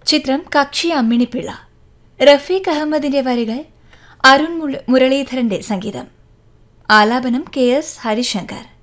ചിത്രം കക്ഷി അമ്മിണിപ്പിള്ള. റഫീഖ് അഹമ്മദിന്റെ വരികൾ, അരുൺ മുരളീധരന്റെ സംഗീതം. ആലാപനം KS ഹരിശങ്കർ.